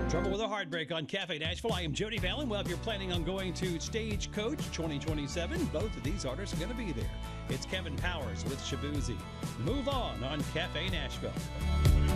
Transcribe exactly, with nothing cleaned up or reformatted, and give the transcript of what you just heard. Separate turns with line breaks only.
Trouble with a Heartbreak on Cafe Nashville. I am Jody Fallon. Well, if you're planning on going to Stagecoach twenty twenty-seven, both of these artists are going to be there. It's Kevin Powers with Shabuzi. Move On on Cafe Nashville.